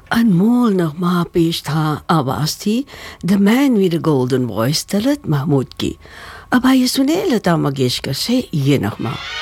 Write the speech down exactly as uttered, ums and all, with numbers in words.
अनमोल नगमा पेश था, आवाज थी the man with golden voice Talat Mahmood की। अब आइए सुने लता मंगेशकर से ये नगमा।